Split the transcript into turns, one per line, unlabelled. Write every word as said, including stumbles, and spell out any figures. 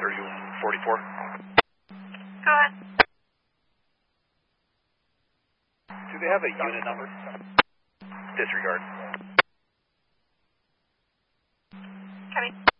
thirty-one forty-four.
Go ahead.
Do they have a unit number? Disregard.
Coming.